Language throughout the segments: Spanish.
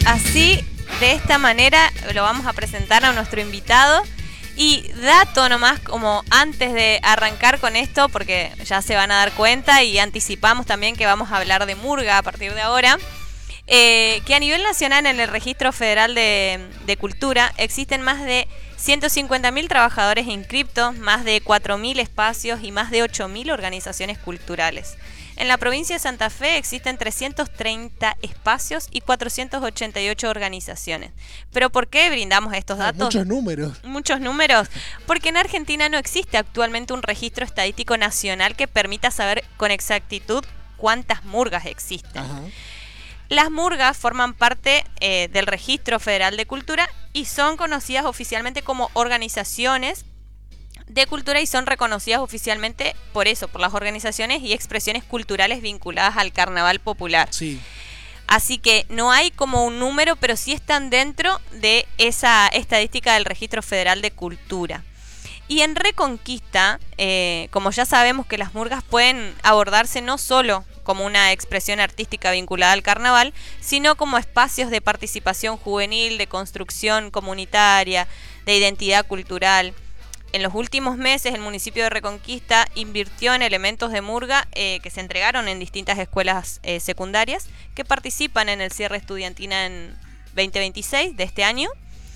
así, de esta manera, lo vamos a presentar a nuestro invitado. Y dato nomás, como antes de arrancar con esto, porque ya se van a dar cuenta y anticipamos también que vamos a hablar de murga a partir de ahora, que a nivel nacional en el Registro Federal de Cultura existen más de 150.000 trabajadores inscriptos, más de 4.000 espacios y más de 8.000 organizaciones culturales. En la provincia de Santa Fe existen 330 espacios y 488 organizaciones. ¿Pero por qué brindamos estos datos? Muchos números. Muchos números. Porque en Argentina no existe actualmente un registro estadístico nacional que permita saber con exactitud cuántas murgas existen. Ajá. Las murgas forman parte del Registro Federal de Cultura y son conocidas oficialmente como organizaciones de cultura y son reconocidas oficialmente por eso, por las organizaciones y expresiones culturales vinculadas al carnaval popular. Sí. Así que no hay como un número, pero sí están dentro de esa estadística del Registro Federal de Cultura. Y en Reconquista, como ya sabemos que las murgas pueden abordarse no solo como una expresión artística vinculada al carnaval, sino como espacios de participación juvenil, de construcción comunitaria, de identidad cultural. En los últimos meses el municipio de Reconquista invirtió en elementos de murga que se entregaron en distintas escuelas secundarias que participan en el cierre estudiantina en 2026 de este año,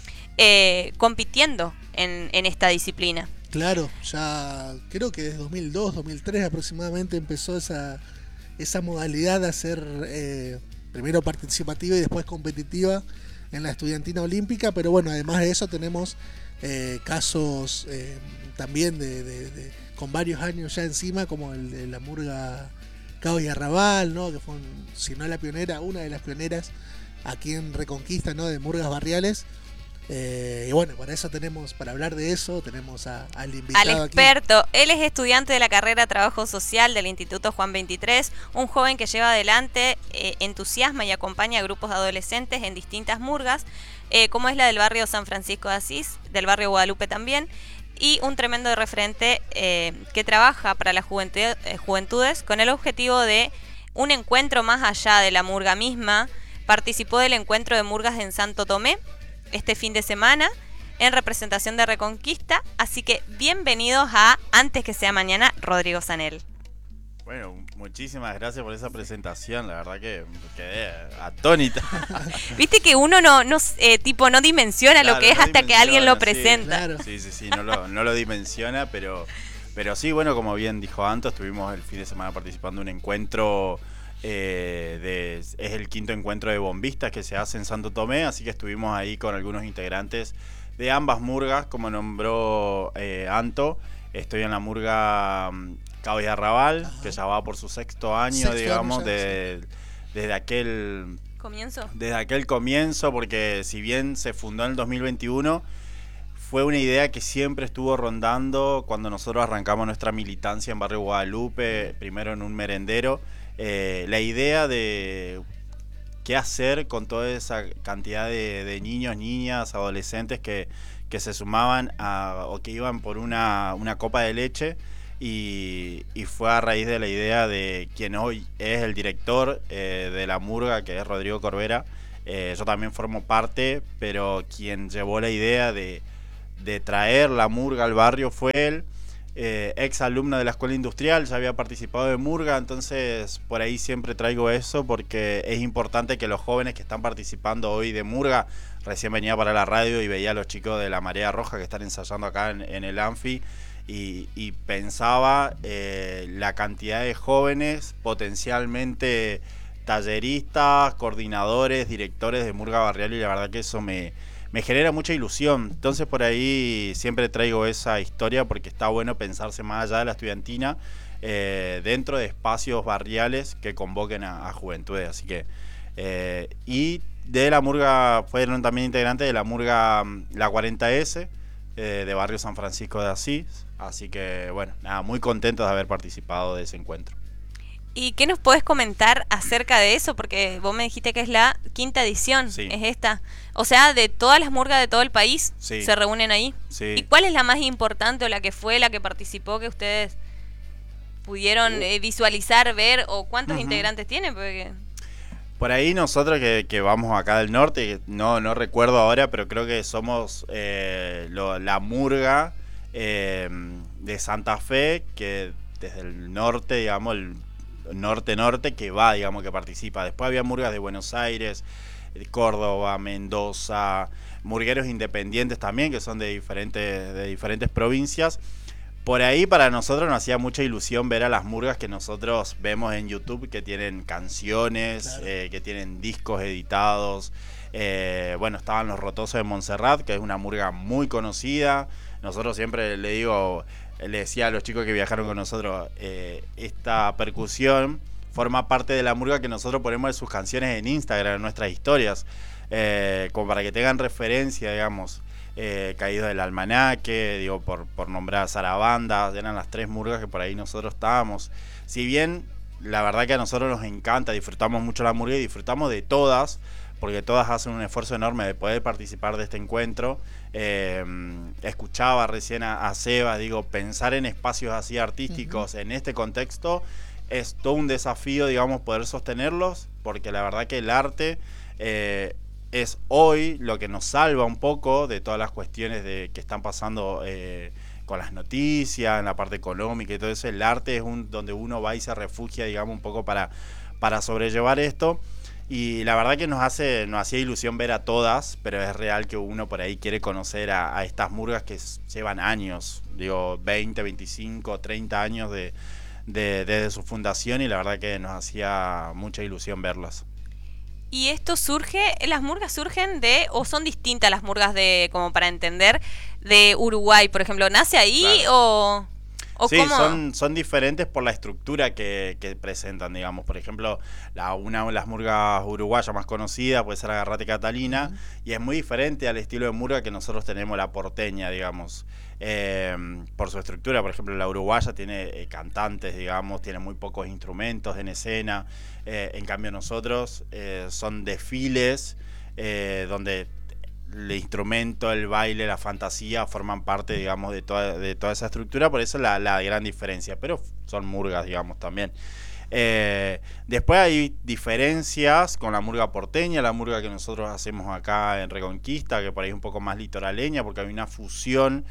compitiendo en esta disciplina. Claro, ya creo que desde 2002, 2003 aproximadamente empezó esa modalidad de hacer primero participativa y después competitiva en la estudiantina olímpica, pero bueno, además de eso tenemos casos también con varios años ya encima, como el de la murga Caos y Arrabal, ¿no? Que fue, si no la pionera, una de las pioneras aquí en Reconquista, ¿no? De murgas barriales. Y bueno, para hablar de eso, tenemos al invitado, al experto. Aquí. Él es estudiante de la carrera Trabajo Social del Instituto Juan 23, un joven que lleva adelante, entusiasma y acompaña a grupos de adolescentes en distintas murgas, como es la del barrio San Francisco de Asís, del barrio Guadalupe también, y un tremendo referente que trabaja para las juventudes con el objetivo de un encuentro más allá de la murga misma. Participó del encuentro de murgas en Santo Tomé este fin de semana en representación de Reconquista, así que bienvenidos a Antes que sea mañana, Rodrigo Zanel. Bueno, muchísimas gracias por esa presentación, la verdad que quedé atónita. Viste que uno no dimensiona claro, lo que es hasta que alguien lo presenta. Sí, no lo dimensiona, pero sí, bueno, como bien dijo Anto, estuvimos el fin de semana participando en un encuentro. Es el quinto encuentro de bombistas que se hace en Santo Tomé, así que estuvimos ahí con algunos integrantes de ambas murgas, como nombró Anto. Estoy en la murga Caos y Arrabal, que ya va por su sexto año, digamos, desde aquel comienzo. Desde aquel comienzo, porque si bien se fundó en el 2021, fue una idea que siempre estuvo rondando cuando nosotros arrancamos nuestra militancia en Barrio Guadalupe, primero en un merendero. La idea de qué hacer con toda esa cantidad de niños, niñas, adolescentes que se sumaban o que iban por una copa de leche, y fue a raíz de la idea de quien hoy es el director de la murga, que es Rodrigo Corbera. Yo también formo parte, pero quien llevó la idea de traer la murga al barrio fue él. Ex alumno de la escuela industrial, ya había participado de murga, entonces por ahí siempre traigo eso, porque es importante que los jóvenes que están participando hoy de murga, recién venía para la radio y veía a los chicos de la Marea Roja que están ensayando acá en el Anfi, y pensaba la cantidad de jóvenes potencialmente talleristas, coordinadores, directores de murga barrial, y la verdad que eso me genera mucha ilusión. Entonces por ahí siempre traigo esa historia, porque está bueno pensarse más allá de la estudiantina, dentro de espacios barriales que convoquen a juventudes. Así que y de la murga fueron también integrantes de la murga La 40S, de barrio San Francisco de Asís. Así que bueno, nada, muy contentos de haber participado de ese encuentro. ¿Y qué nos podés comentar acerca de eso? Porque vos me dijiste que es la quinta edición, sí. Es esta. O sea, de todas las murgas de todo el país, sí. Se reúnen ahí. Sí. ¿Y cuál es la más importante, o la que fue, la que participó, que ustedes pudieron visualizar, ver, o cuántos integrantes tienen? Porque Por ahí nosotros que vamos acá del norte, no recuerdo ahora, pero creo que somos la murga de Santa Fe, que desde el norte, digamos, el norte-norte, que va, digamos, que participa. Después había murgas de Buenos Aires, de Córdoba, Mendoza, murgueros independientes también, que son de diferentes provincias. Por ahí para nosotros nos hacía mucha ilusión ver a las murgas que nosotros vemos en YouTube, que tienen canciones, claro, que tienen discos editados. Bueno, estaban los Rotosos de Montserrat, que es una murga muy conocida. Nosotros siempre le decía a los chicos que viajaron con nosotros, esta percusión forma parte de la murga que nosotros ponemos en sus canciones en Instagram, en nuestras historias, como para que tengan referencia, digamos. Caídos del Almanaque, digo, por nombrar a Zarabanda, eran las 3 murgas que por ahí nosotros estábamos. Si bien la verdad que a nosotros nos encanta, disfrutamos mucho la murga y disfrutamos de todas, porque todas hacen un esfuerzo enorme de poder participar de este encuentro. Escuchaba recién a Seba, digo, pensar en espacios así artísticos en este contexto es todo un desafío, digamos, poder sostenerlos, porque la verdad que el arte es hoy lo que nos salva un poco de todas las cuestiones que están pasando con las noticias, en la parte económica y todo eso. El arte es donde uno va y se refugia, digamos, un poco para sobrellevar esto. Y la verdad que nos hacía ilusión ver a todas, pero es real que uno por ahí quiere conocer a estas murgas que llevan años, digo, 20, 25, 30 años desde su fundación, y la verdad que nos hacía mucha ilusión verlas. ¿Y esto las murgas surgen o son distintas las murgas como para entender, de Uruguay, por ejemplo? ¿Nace ahí, claro, o sí, cómo? son diferentes por la estructura que presentan, digamos. Por ejemplo, una de las murgas uruguayas más conocidas puede ser Agarrate Catalina, y es muy diferente al estilo de murga que nosotros tenemos, la porteña, digamos. Por su estructura, por ejemplo, la uruguaya tiene cantantes, digamos, tiene muy pocos instrumentos en escena. En cambio nosotros son desfiles donde el instrumento, el baile, la fantasía forman parte, digamos, de toda esa estructura. Por eso la gran diferencia, pero son murgas, digamos, también. Después hay diferencias con la murga porteña, la murga que nosotros hacemos acá en Reconquista, que por ahí es un poco más litoraleña, porque hay una fusión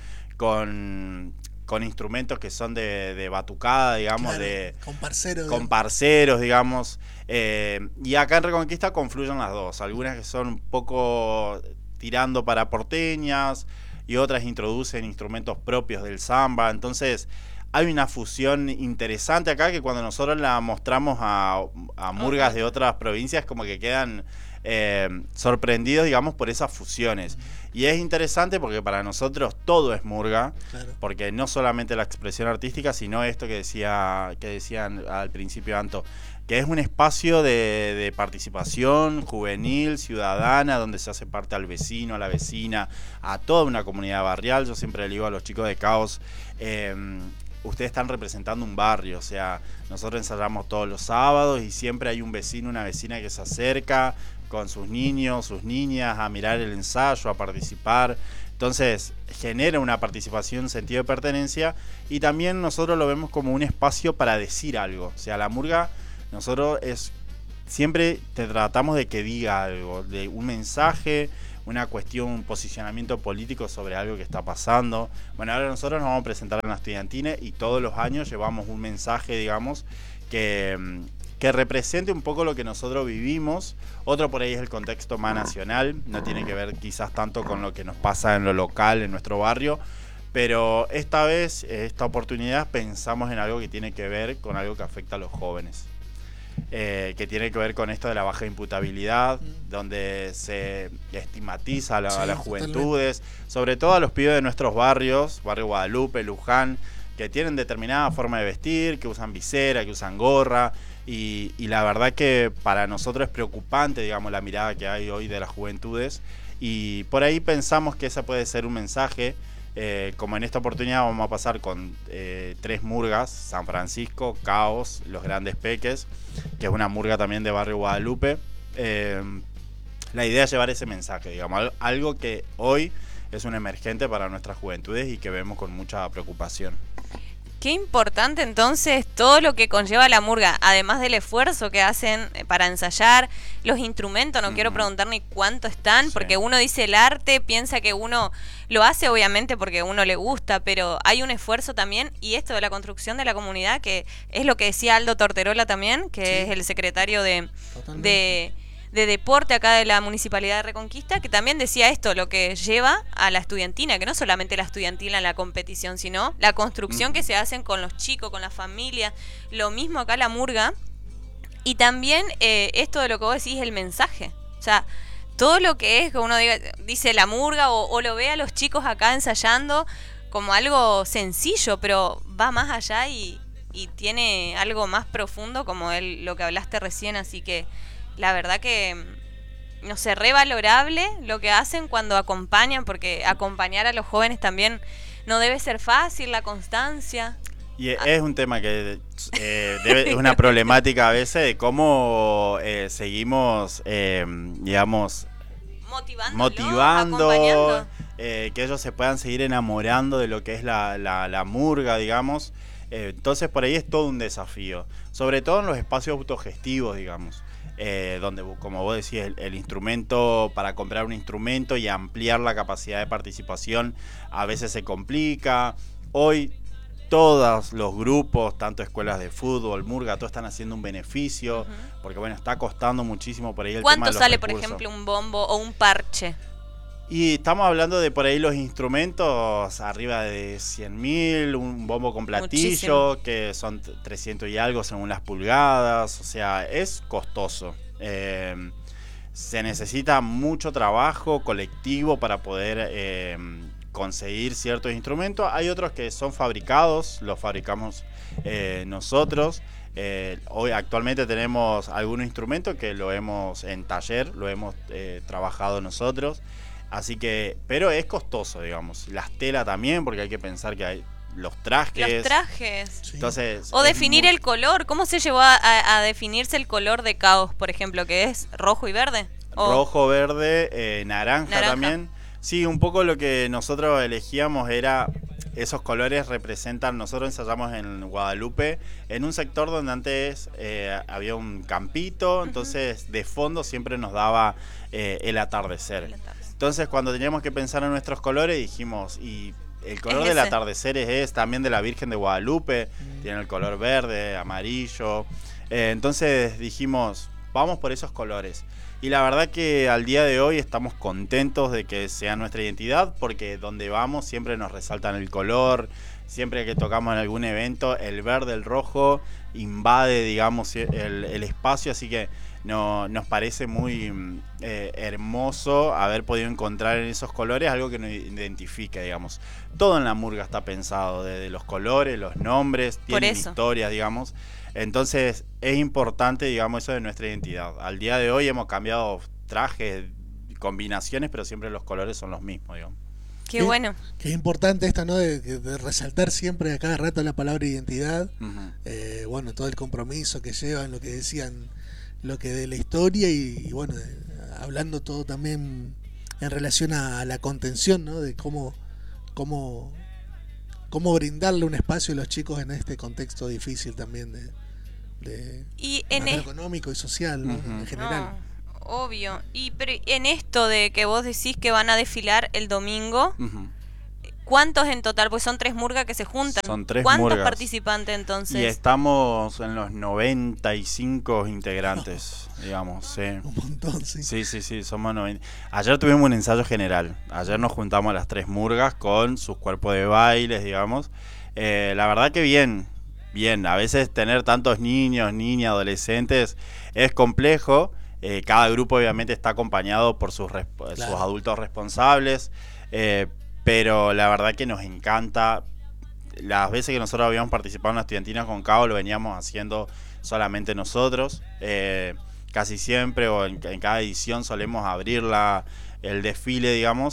con instrumentos que son de batucada, digamos, claro, con parceros, digamos. Y acá en Reconquista confluyen las dos, algunas que son un poco tirando para porteñas y otras introducen instrumentos propios del samba. Entonces hay una fusión interesante acá, que cuando nosotros la mostramos a murgas de otras provincias, como que quedan sorprendidos, digamos, por esas fusiones. Y es interesante porque para nosotros todo es murga, claro, porque no solamente la expresión artística, sino esto que decían al principio, Anto, que es un espacio de participación juvenil, ciudadana, donde se hace parte al vecino, a la vecina, a toda una comunidad barrial. Yo siempre le digo a los chicos de Caos, ustedes están representando un barrio, o sea, nosotros ensayamos todos los sábados y siempre hay un vecino, una vecina que se acerca con sus niños, sus niñas, a mirar el ensayo, a participar. Entonces genera una participación, un sentido de pertenencia, y también nosotros lo vemos como un espacio para decir algo. O sea, la murga, nosotros siempre te tratamos de que diga algo, de un mensaje, una cuestión, un posicionamiento político sobre algo que está pasando. Bueno, ahora nosotros nos vamos a presentar en la estudiantina y todos los años llevamos un mensaje, digamos, que represente un poco lo que nosotros vivimos. Otro por ahí es el contexto más nacional, no tiene que ver quizás tanto con lo que nos pasa en lo local, en nuestro barrio, pero esta vez, esta oportunidad, pensamos en algo que tiene que ver con algo que afecta a los jóvenes. Que tiene que ver con esto de la baja imputabilidad, donde se estigmatiza a las juventudes, sobre todo a los pibes de nuestros barrios, Barrio Guadalupe, Luján, que tienen determinada forma de vestir, que usan visera, que usan gorra, y la verdad que para nosotros es preocupante, digamos, la mirada que hay hoy de las juventudes, y por ahí pensamos que ese puede ser un mensaje. Como en esta oportunidad vamos a pasar con 3 murgas: San Francisco, Caos, Los Grandes Peques, que es una murga también de Barrio Guadalupe. La idea es llevar ese mensaje, digamos, algo que hoy es un emergente para nuestras juventudes y que vemos con mucha preocupación. Qué importante entonces todo lo que conlleva la murga, además del esfuerzo que hacen para ensayar, los instrumentos, no quiero preguntar ni cuánto están, Sí. porque uno dice el arte, piensa que uno lo hace obviamente porque a uno le gusta, pero hay un esfuerzo también, y esto de la construcción de la comunidad, que es lo que decía Aldo Torterola también, que Sí. es el secretario de Totalmente. deporte acá de la Municipalidad de Reconquista, que también decía esto, lo que lleva a la estudiantina, que no solamente la estudiantina en la competición, sino la construcción que se hacen con los chicos, con la familia, lo mismo acá la murga, y también esto de lo que vos decís, el mensaje, o sea, todo lo que es que uno dice la murga o lo ve a los chicos acá ensayando como algo sencillo, pero va más allá y tiene algo más profundo como lo que hablaste recién, así que la verdad que, no sé, revalorable lo que hacen cuando acompañan, porque acompañar a los jóvenes también no debe ser fácil, la constancia. Y es un tema que es una problemática a veces de cómo seguimos, digamos, motivando que ellos se puedan seguir enamorando de lo que es la murga, digamos. Entonces por ahí es todo un desafío, sobre todo en los espacios autogestivos, digamos. Donde, como vos decís, el instrumento, para comprar un instrumento y ampliar la capacidad de participación a veces se complica. Hoy todos los grupos, tanto escuelas de fútbol, murga, todos están haciendo un beneficio, porque bueno, está costando muchísimo por ahí el tema de ¿Cuánto los sale, recursos. por ejemplo, un bombo o un parche? Y estamos hablando de por ahí los instrumentos arriba de 100.000, un bombo con platillo, Muchísimo. que son 300 y algo según las pulgadas, o sea, es costoso. Se necesita mucho trabajo colectivo para poder conseguir ciertos instrumentos. Hay otros que son fabricados, los fabricamos nosotros. Hoy actualmente tenemos algunos instrumentos que lo hemos en taller, lo hemos trabajado nosotros. Así que, pero es costoso, digamos. Las telas también, porque hay que pensar que hay los trajes. Los trajes. Sí. Entonces, O es definir muy- el color. ¿Cómo se llevó a definirse el color de Caos, por ejemplo, que es rojo y verde? O rojo, verde, naranja también. Sí, un poco lo que nosotros elegíamos era, esos colores representan, nosotros ensayamos en Guadalupe, en un sector donde antes había un campito, entonces de fondo siempre nos daba el atardecer. Entonces cuando teníamos que pensar en nuestros colores dijimos, y el color Es del ese. atardecer es también de la Virgen de Guadalupe, tiene el color verde, amarillo. Entonces dijimos, vamos por esos colores. Y la verdad que al día de hoy estamos contentos de que sea nuestra identidad, porque donde vamos siempre nos resaltan el color, siempre que tocamos en algún evento, el verde, el rojo invade, digamos, el espacio, así que nos parece muy hermoso haber podido encontrar en esos colores algo que nos identifique, digamos. Todo en la murga está pensado, desde los colores, los nombres, tienen eso. historias, digamos. Entonces es importante, digamos, eso de nuestra identidad. Al día de hoy hemos cambiado trajes, combinaciones, pero siempre los colores son los mismos, digamos. qué Sí. bueno. Que es importante esto, ¿no? De resaltar siempre a cada rato la palabra identidad. Bueno, todo el compromiso que llevan, lo que decían, lo que de la historia y bueno, hablando todo también en relación a la contención, ¿no? De cómo brindarle un espacio a los chicos en este contexto difícil también de Y en tanto económico y social, ¿no? En general. No, obvio. Pero en esto de que vos decís que van a desfilar el domingo, ¿cuántos en total? Pues son 3 murgas que se juntan. Son 3 ¿Cuántos murgas. participantes entonces? Y estamos en los 95 integrantes, digamos, sí. Un montón, sí. Sí, somos 90. Ayer tuvimos un ensayo general. Ayer nos juntamos las 3 murgas con sus cuerpos de bailes, digamos. La verdad que bien. A veces tener tantos niños, niñas, adolescentes es complejo. Cada grupo obviamente está acompañado por sus adultos responsables. Pero la verdad que nos encanta. Las veces que nosotros habíamos participado en la estudiantina con Cabo lo veníamos haciendo solamente nosotros. Casi siempre o en cada edición solemos abrir el desfile, digamos.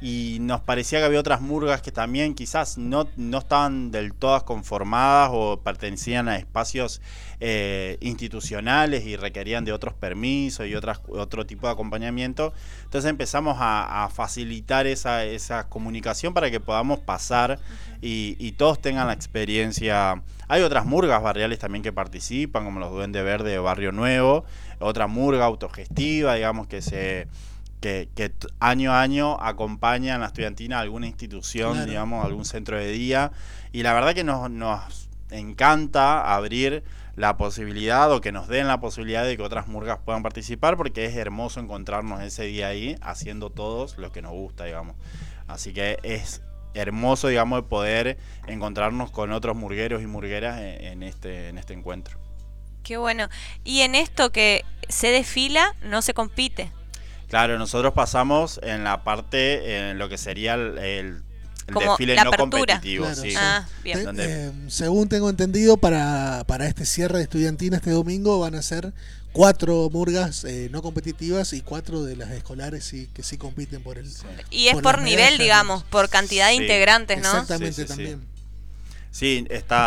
y nos parecía que había otras murgas que también quizás no estaban del todas conformadas o pertenecían a espacios institucionales y requerían de otros permisos y otro tipo de acompañamiento. Entonces empezamos a facilitar esa comunicación para que podamos pasar y todos tengan la experiencia. Hay otras murgas barriales también que participan, como los Duende Verde de Barrio Nuevo, otra murga autogestiva, digamos, que año a año acompañan a la estudiantina a alguna institución, claro, digamos, algún centro de día. Y la verdad que nos encanta abrir la posibilidad o que nos den la posibilidad de que otras murgas puedan participar, porque es hermoso encontrarnos ese día ahí haciendo todos lo que nos gusta, digamos. Así que es hermoso, digamos, de poder encontrarnos con otros murgueros y murgueras en este encuentro. Qué bueno. Y en esto que se desfila, no se compite. Claro, nosotros pasamos en la parte, en lo que sería el desfile no competitivo. Claro, sí. Bien. Según tengo entendido, para este cierre de estudiantina este domingo van a ser 4 murgas no competitivas y 4 de las escolares que sí compiten por el... Sí. Y es por nivel, digamos, por cantidad de integrantes, ¿no? Exactamente, también. Sí,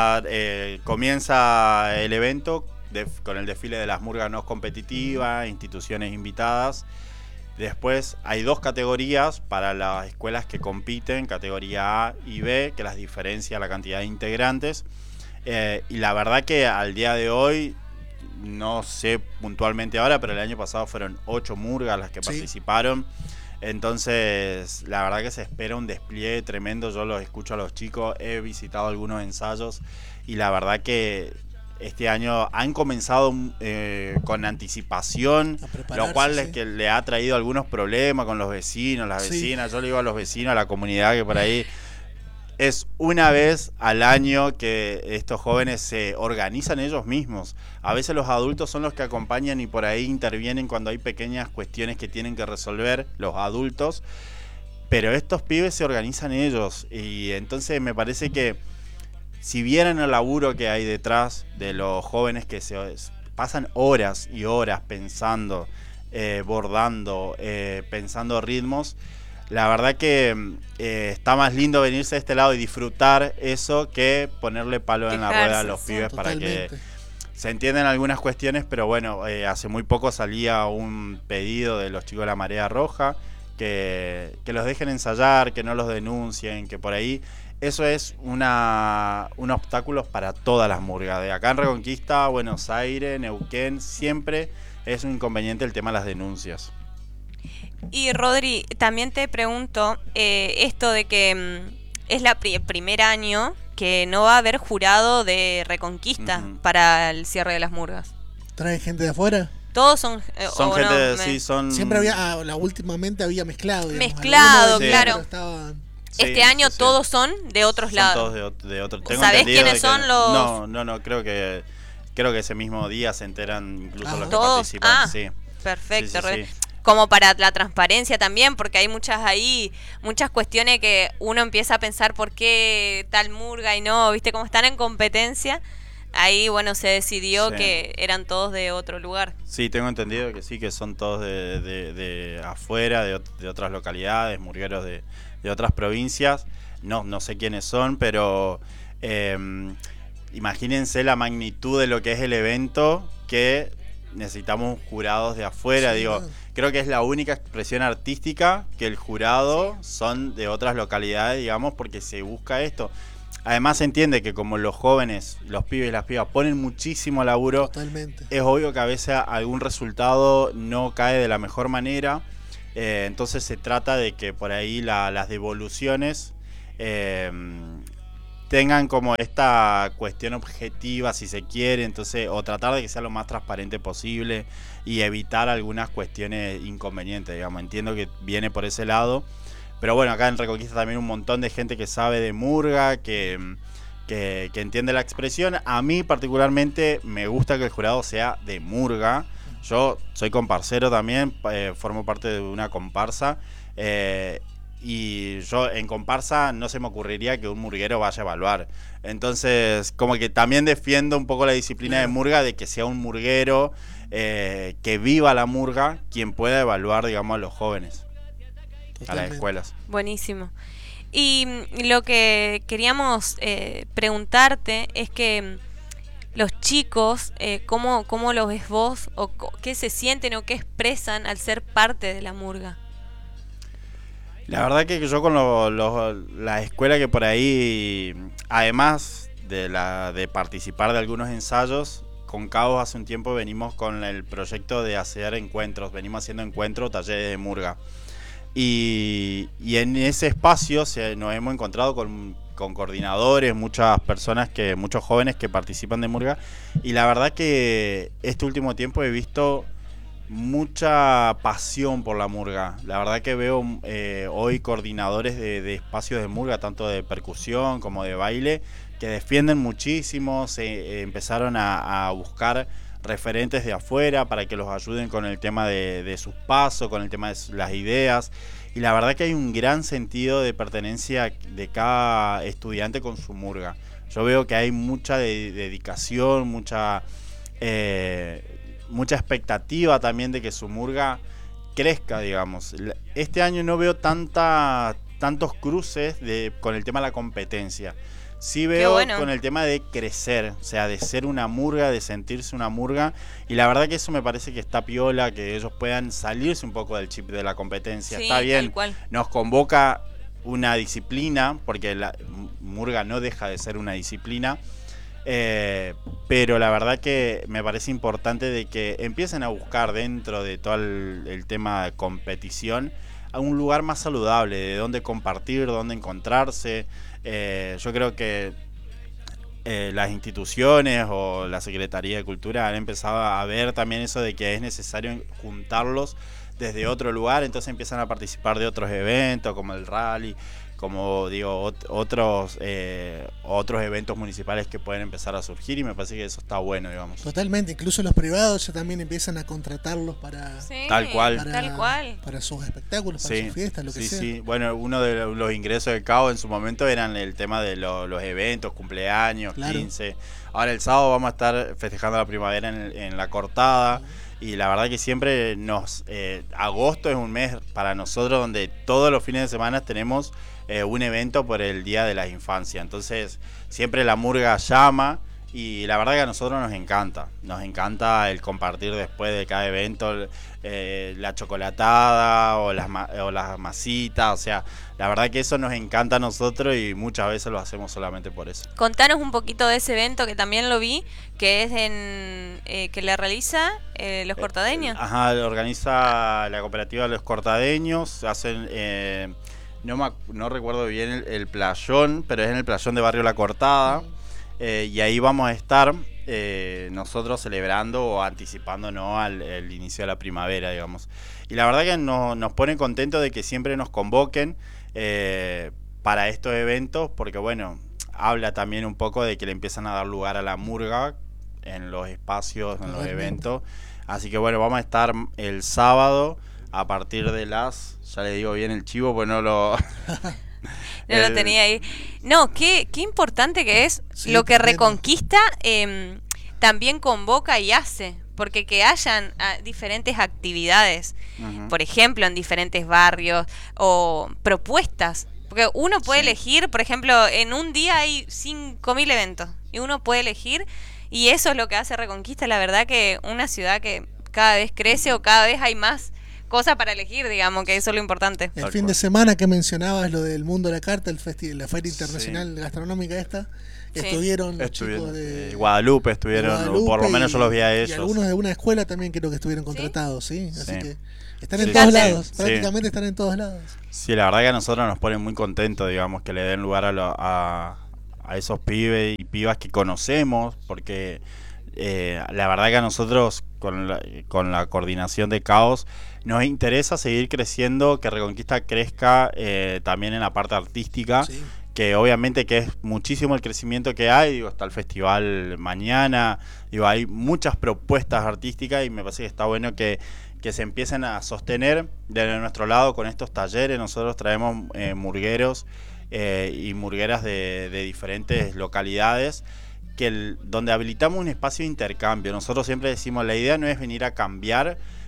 comienza el evento con el desfile de las murgas no competitivas, instituciones invitadas. Después hay 2 categorías para las escuelas que compiten, categoría A y B, que las diferencia la cantidad de integrantes. Y la verdad que al día de hoy, no sé puntualmente ahora, pero el año pasado fueron 8 murgas las que participaron. Entonces, la verdad que se espera un despliegue tremendo. Yo los escucho a los chicos, he visitado algunos ensayos y la verdad que este año han comenzado con anticipación, lo cual es que le ha traído algunos problemas con los vecinos, las vecinas. Yo le digo a los vecinos, a la comunidad, que por ahí es una vez al año que estos jóvenes se organizan ellos mismos. A veces los adultos son los que acompañan y por ahí intervienen cuando hay pequeñas cuestiones que tienen que resolver los adultos, pero estos pibes se organizan ellos. Y entonces me parece que si vieran el laburo que hay detrás de los jóvenes que se pasan horas y horas pensando, bordando, pensando ritmos, la verdad que está más lindo venirse de este lado y disfrutar eso que ponerle palo en la rueda a los pibes para que se entiendan algunas cuestiones. Pero bueno, hace muy poco salía un pedido de los chicos de la Marea Roja que los dejen ensayar, que no los denuncien, que por ahí... Eso es un obstáculo para todas las murgas. De acá en Reconquista, Buenos Aires, Neuquén, siempre es un inconveniente el tema de las denuncias. Y Rodri, también te pregunto, esto de que es el primer año que no va a haber jurado de Reconquista para el cierre de las murgas. ¿Trae gente de afuera? Todos son gente, sí, son... Siempre había, últimamente había mezclado. Digamos, mezclado, claro. Este año sí. Todos son de otros lados. Todos de otros. ¿Sabés quiénes son los...? No, creo que ese mismo día se enteran incluso los que ¿todos? participan. Sí. Perfecto. Sí. Como para la transparencia también, porque hay muchas cuestiones que uno empieza a pensar por qué tal murga y no, ¿viste? Como están en competencia, ahí, bueno, se decidió que eran todos de otro lugar. Sí, tengo entendido que sí, que son todos de afuera, de otras localidades, murgueros de otras provincias. No sé quiénes son, pero imagínense la magnitud de lo que es el evento, que necesitamos jurados de afuera. Creo que es la única expresión artística que el jurado son de otras localidades, digamos, porque se busca esto. Además se entiende que como los jóvenes, los pibes y las pibas ponen muchísimo laburo, totalmente, es obvio que a veces algún resultado no cae de la mejor manera. Entonces se trata de que por ahí las devoluciones tengan como esta cuestión objetiva, si se quiere, entonces, o tratar de que sea lo más transparente posible y evitar algunas cuestiones inconvenientes, digamos. Entiendo que viene por ese lado, pero bueno, acá en Reconquista también un montón de gente que sabe de murga, que entiende la expresión. A mí particularmente me gusta que el jurado sea de murga. Yo soy comparsero también, formo parte de una comparsa, y yo en comparsa no se me ocurriría que un murguero vaya a evaluar. Entonces, como que también defiendo un poco la disciplina de murga, de que sea un murguero que viva la murga quien pueda evaluar, digamos, a los jóvenes. a las escuelas. Buenísimo. Y lo que queríamos preguntarte es que los chicos, ¿cómo los ves vos? ¿O qué se sienten o qué expresan al ser parte de la murga? La verdad que yo con la escuela que por ahí, además de participar de algunos ensayos, con Caos hace un tiempo venimos con el proyecto de hacer encuentros, venimos haciendo encuentros, talleres de murga. Y en ese espacio nos hemos encontrado con coordinadores, muchas personas, muchos jóvenes que participan de murga, y la verdad que este último tiempo he visto mucha pasión por la murga. La verdad que veo hoy coordinadores de espacios de murga, tanto de percusión como de baile, que defienden muchísimo, empezaron a buscar referentes de afuera para que los ayuden con el tema de sus pasos, con el tema de las ideas, y la verdad que hay un gran sentido de pertenencia de cada estudiante con su murga. Yo veo que hay mucha dedicación, mucha expectativa también de que su murga crezca, digamos. Este año no veo tantos cruces con el tema de la competencia. Sí veo con el tema de crecer, o sea, de ser una murga, de sentirse una murga, y la verdad que eso me parece que está piola, que ellos puedan salirse un poco del chip de la competencia. Sí, está bien, nos convoca una disciplina, porque la murga no deja de ser una disciplina, pero la verdad que me parece importante de que empiecen a buscar dentro de todo el tema de competición a un lugar más saludable, de dónde compartir, dónde encontrarse. Yo creo que las instituciones o la Secretaría de Cultura han empezado a ver también eso de que es necesario juntarlos desde otro lugar, entonces empiezan a participar de otros eventos como el rally, como digo, otros eventos municipales que pueden empezar a surgir, y me parece que eso está bueno, digamos. Totalmente, incluso los privados ya también empiezan a contratarlos para tal cual para sus espectáculos, para sus fiestas, lo que sea. Sí, bueno, uno de los ingresos de Caos en su momento eran el tema de los eventos, cumpleaños, claro. 15. Ahora el sábado vamos a estar festejando la primavera en La Cortada. Y la verdad que siempre agosto es un mes para nosotros donde todos los fines de semana tenemos un evento por el Día de la Infancia. Entonces siempre la murga llama, y la verdad que a nosotros nos encanta el compartir después de cada evento la chocolatada o las masitas. O sea, la verdad que eso nos encanta a nosotros y muchas veces lo hacemos solamente por eso. Contanos un poquito de ese evento que también lo vi, que es que le realiza Los Cortadeños. Lo organiza la cooperativa Los Cortadeños. Hacen, no recuerdo bien el playón, pero es en el playón de Barrio La Cortada. Y ahí vamos a estar nosotros celebrando o anticipándonos al inicio de la primavera, digamos. Y la verdad que nos pone contentos de que siempre nos convoquen para estos eventos, porque bueno, habla también un poco de que le empiezan a dar lugar a la murga en los espacios, en los eventos. Así que bueno, vamos a estar el sábado a partir de ya le digo bien el chivo, pues no lo... No lo tenía ahí. No, qué importante que es lo que Reconquista también convoca y hace. Porque que hayan diferentes actividades, por ejemplo, en diferentes barrios, o propuestas. Porque uno puede elegir, por ejemplo, en un día hay 5.000 eventos. Y uno puede elegir, y eso es lo que hace Reconquista. La verdad que una ciudad que cada vez crece o cada vez hay más cosas para elegir, digamos, que eso es lo importante. El fin de semana que mencionabas lo del Mundo de la Carta, la Feria Internacional Gastronómica estuvieron los chicos de Guadalupe, por lo menos yo los vi a ellos. Y algunos de una escuela también creo que estuvieron contratados, ¿sí? Así que están en todos lados, prácticamente están en todos lados. Sí, la verdad que a nosotros nos pone muy contentos, digamos, que le den lugar a esos pibes y pibas que conocemos, porque la verdad que a nosotros con la coordinación de Caos nos interesa seguir creciendo, que Reconquista crezca también en la parte artística, que obviamente que es muchísimo el crecimiento que hay. Está el festival mañana, hay muchas propuestas artísticas, y me parece que está bueno que se empiecen a sostener de nuestro lado con estos talleres. Nosotros traemos murgueros y murgueras de diferentes localidades, donde habilitamos un espacio de intercambio. Nosotros siempre decimos, la idea no es venir a cambiar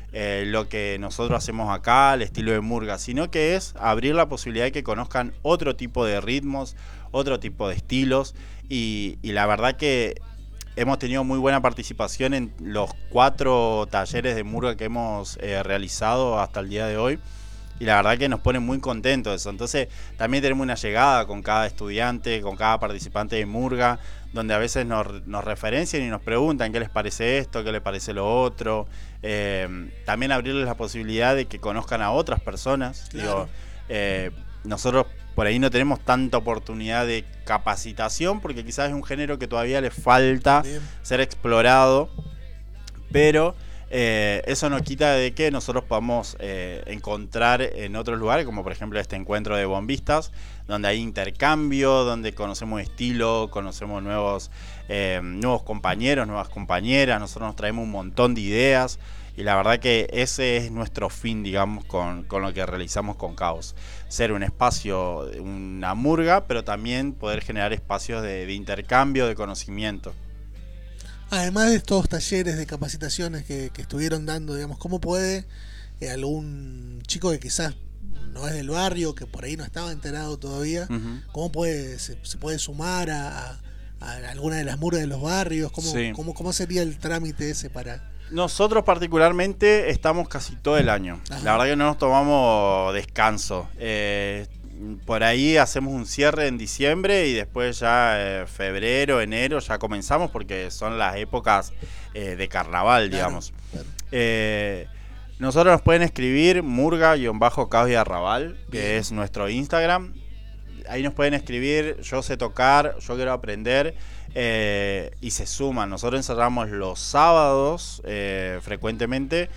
lo que nosotros hacemos acá, el estilo de murga, sino que es abrir la posibilidad de que conozcan otro tipo de ritmos, otro tipo de estilos, y la verdad que hemos tenido muy buena participación en los 4 talleres de murga que hemos realizado hasta el día de hoy. Y la verdad que nos pone muy contentos eso. Entonces también tenemos una llegada con cada estudiante, con cada participante de murga, donde a veces nos referencian y nos preguntan qué les parece esto, qué les parece lo otro. También abrirles la posibilidad de que conozcan a otras personas. Claro. Digo, nosotros por ahí no tenemos tanta oportunidad de capacitación, porque quizás es un género que todavía le falta ser explorado, pero eso no quita de que nosotros podamos encontrar en otros lugares, como por ejemplo este encuentro de bombistas, donde hay intercambio, donde conocemos estilo, conocemos nuevos compañeros, nuevas compañeras. Nosotros nos traemos un montón de ideas, y la verdad que ese es nuestro fin, digamos, con lo que realizamos con Caos. Ser un espacio, una murga, pero también poder generar espacios de intercambio, de conocimiento. Además de estos talleres de capacitaciones que estuvieron dando, digamos, ¿cómo puede algún chico que quizás no es del barrio, que por ahí no estaba enterado todavía, cómo se puede sumar a alguna de las murgas de los barrios? ¿Cómo sería el trámite ese para...? Nosotros particularmente estamos casi todo el año. Ajá. La verdad que no nos tomamos descanso. Por ahí hacemos un cierre en diciembre y después ya febrero, enero ya comenzamos, porque son las épocas de carnaval, digamos. Claro. Nosotros nos pueden escribir murga-caos y arrabal, que es nuestro Instagram. Ahí nos pueden escribir: yo sé tocar, yo quiero aprender, y se suman. Nosotros ensayamos los sábados frecuentemente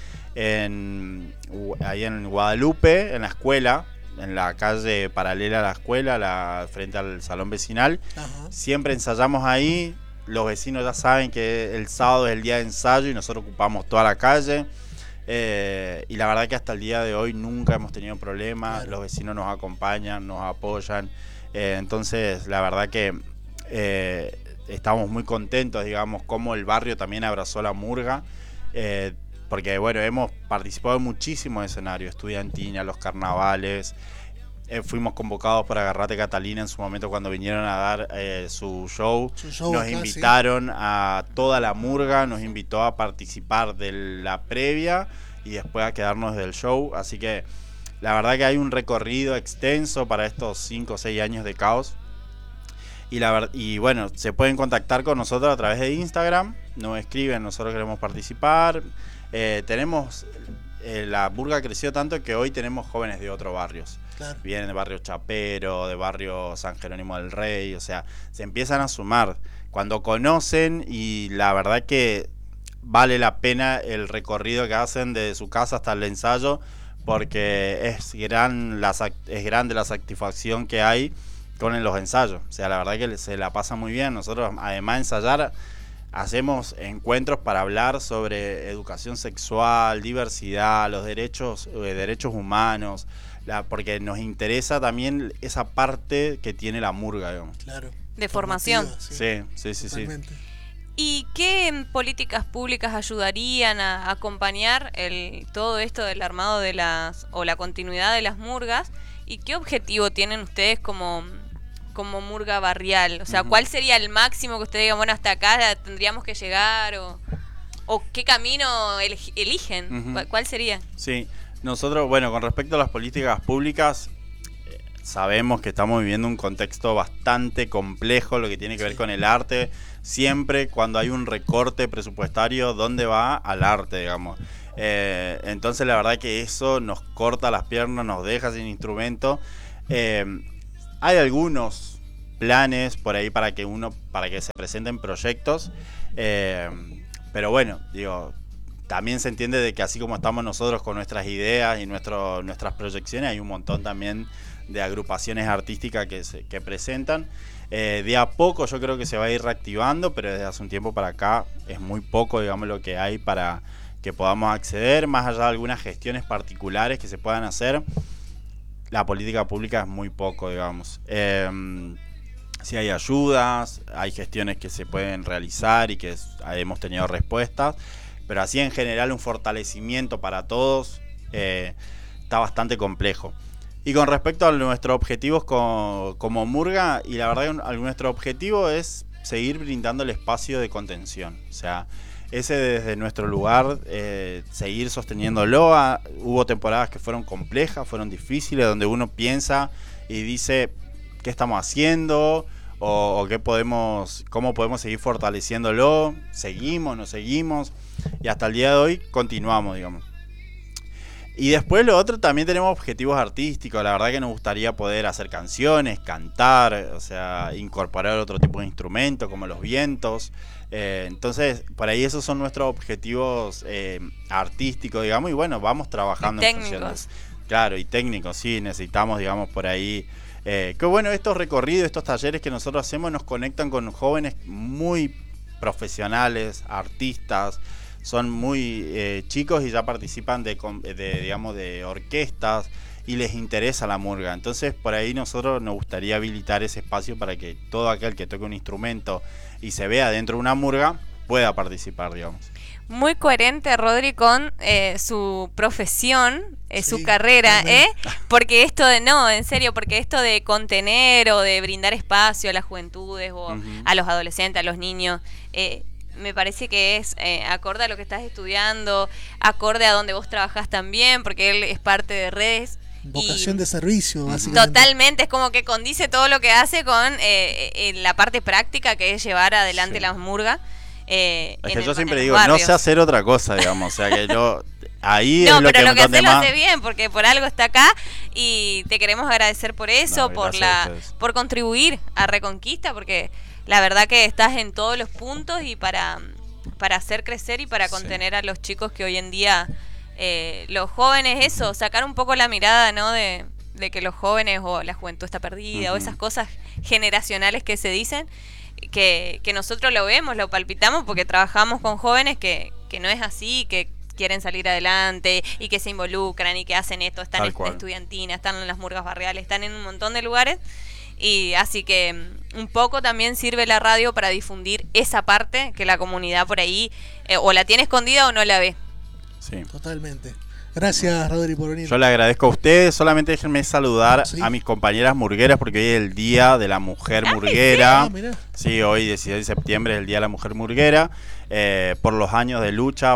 ahí en Guadalupe, en la escuela, en la calle paralela a la escuela, frente al salón vecinal. Ajá. Siempre ensayamos ahí. Los vecinos ya saben que el sábado es el día de ensayo y nosotros ocupamos toda la calle. Y la verdad que hasta el día de hoy nunca hemos tenido problemas. Claro. Los vecinos nos acompañan, nos apoyan. Entonces la verdad que estamos muy contentos, digamos, como el barrio también abrazó la murga. Porque bueno, hemos participado en muchísimos escenarios, estudiantina, los carnavales. Fuimos convocados por Agarrate Catalina en su momento cuando vinieron a dar su show. Nos invitaron a toda la murga, nos invitó a participar de la previa y después a quedarnos del show. Así que la verdad que hay un recorrido extenso para estos 5 o 6 años de Caos. Y bueno, se pueden contactar con nosotros a través de Instagram, nos escriben, nosotros queremos participar. La murga creció tanto que hoy tenemos jóvenes de otros barrios. Claro. Vienen de barrio Chapero, de barrio San Jerónimo del Rey, o sea, se empiezan a sumar cuando conocen, y la verdad que vale la pena el recorrido que hacen desde su casa hasta el ensayo, porque es grande la satisfacción que hay con los ensayos. O sea, la verdad que se la pasa muy bien. Nosotros, además de ensayar, hacemos encuentros para hablar sobre educación sexual, diversidad, los derechos humanos, porque nos interesa también esa parte que tiene la murga, digamos. Claro. De formación. Sí. ¿Y qué políticas públicas ayudarían a acompañar todo esto del armado de o la continuidad de las murgas? ¿Y qué objetivo tienen ustedes como murga barrial? O sea, ¿cuál sería el máximo que ustedes digan, bueno, hasta acá tendríamos que llegar? ¿O qué camino eligen? ¿Cuál sería? Sí, nosotros, bueno, con respecto a las políticas públicas, sabemos que estamos viviendo un contexto bastante complejo, lo que tiene que ver con el arte. Siempre cuando hay un recorte presupuestario, ¿dónde va? Al arte, digamos. Entonces la verdad que eso nos corta las piernas, nos deja sin instrumento. Hay algunos planes por ahí para que se presenten proyectos, pero bueno, digo, también se entiende de que así como estamos nosotros con nuestras ideas y nuestras proyecciones, hay un montón también de agrupaciones artísticas que presentan. De a poco yo creo que se va a ir reactivando, pero desde hace un tiempo para acá es muy poco, digamos, lo que hay para que podamos acceder, más allá de algunas gestiones particulares que se puedan hacer. La política pública es muy poco, digamos. Sí hay ayudas, hay gestiones que se pueden realizar y que hemos tenido respuestas, pero así en general un fortalecimiento para todos está bastante complejo. Y con respecto a nuestros objetivos como Murga, y la verdad que nuestro objetivo es seguir brindando el espacio de contención, o sea, ese desde nuestro lugar, seguir sosteniéndolo. Hubo temporadas que fueron complejas, fueron difíciles, donde uno piensa y dice qué estamos haciendo o cómo podemos seguir fortaleciéndolo, seguimos, no seguimos, y hasta el día de hoy continuamos, digamos. Y después lo otro, también tenemos objetivos artísticos. La verdad que nos gustaría poder hacer canciones, cantar, o sea, incorporar otro tipo de instrumentos como los vientos. Entonces, por ahí esos son nuestros objetivos artísticos, digamos, y bueno, vamos trabajando en funciones. Claro, y técnicos, sí, necesitamos, digamos, por ahí. Que bueno, estos recorridos, estos talleres que nosotros hacemos nos conectan con jóvenes muy profesionales, artistas. Son muy chicos y ya participan de orquestas y les interesa la murga. Entonces por ahí nosotros nos gustaría habilitar ese espacio para que todo aquel que toque un instrumento y se vea dentro de una murga pueda participar, digamos. Muy coherente, Rodri, con su profesión, su carrera, porque esto en serio, porque esto de contener o de brindar espacio a las juventudes o a los adolescentes, a los niños, me parece que es acorde a lo que estás estudiando, acorde a donde vos trabajás también, porque él es parte de redes. Vocación de servicio, básicamente. Totalmente, es como que condice todo lo que hace con la parte práctica, que es llevar adelante la murga. Es que yo siempre digo, no sé hacer otra cosa, digamos, o sea que yo... Ahí no, es lo pero que lo que hace más... lo hace bien, porque por algo está acá y te queremos agradecer por eso, por contribuir a Reconquista, porque la verdad que estás en todos los puntos y para hacer crecer y para contener a los chicos que hoy en día, los jóvenes, sacar un poco la mirada, ¿no? De que los jóvenes o la juventud está perdida o esas cosas generacionales que se dicen, que nosotros lo vemos, lo palpitamos porque trabajamos con jóvenes que no es así, que quieren salir adelante y que se involucran y que hacen esto, están en estudiantina, están en las murgas barriales, están en un montón de lugares, y así que un poco también sirve la radio para difundir esa parte que la comunidad por ahí o la tiene escondida o no la ve. Sí. Totalmente. Gracias, Rodri, por venir. Yo le agradezco a ustedes. Solamente déjenme saludar a mis compañeras murgueras, porque hoy es el Día de la Mujer Murguera. Sí, hoy 16 de septiembre es el Día de la Mujer Murguera. Por los años de lucha,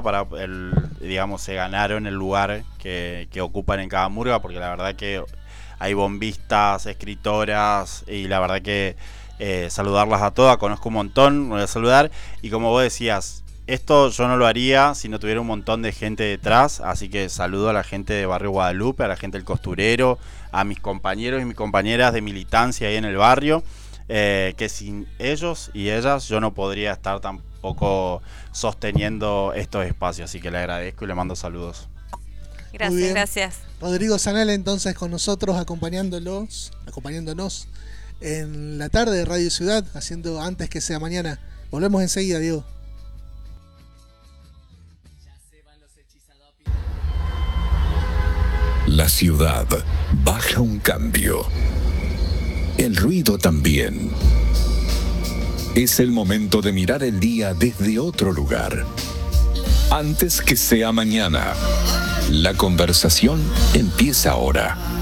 se ganaron el lugar que ocupan en cada murga, porque la verdad que hay bombistas, escritoras, y la verdad que saludarlas a todas. Conozco un montón, me voy a saludar. Y como vos decías, esto yo no lo haría si no tuviera un montón de gente detrás, así que saludo a la gente de Barrio Guadalupe, a la gente del Costurero, a mis compañeros y mis compañeras de militancia ahí en el barrio, que sin ellos y ellas yo no podría estar tampoco sosteniendo estos espacios, así que le agradezco y le mando saludos. Gracias. Rodrigo Zanala entonces con nosotros acompañándonos en la tarde de Radio Ciudad, haciendo Antes que sea mañana. Volvemos enseguida, Diego. La ciudad baja un cambio. El ruido también. Es el momento de mirar el día desde otro lugar. Antes que sea mañana. La conversación empieza ahora.